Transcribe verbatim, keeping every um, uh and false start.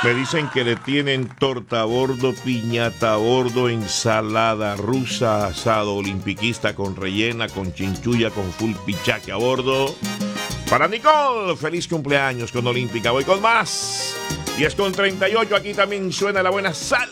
Me dicen que le tienen torta a bordo, piñata a bordo, ensalada rusa, asado olimpiquista con rellena, con chinchulla, con full pichaque a bordo. Para Nicole, feliz cumpleaños con Olímpica. Voy con más. diez con treinta y ocho, aquí también suena la buena sal.